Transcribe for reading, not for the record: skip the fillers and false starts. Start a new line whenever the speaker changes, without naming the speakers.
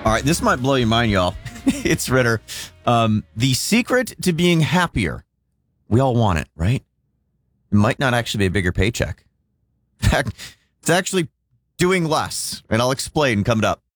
All right, this might blow your mind, y'all. It's Ritter. The secret to being happier. We all want it, right? It might not actually be a bigger paycheck. In fact, it's actually doing less. And I'll explain coming up.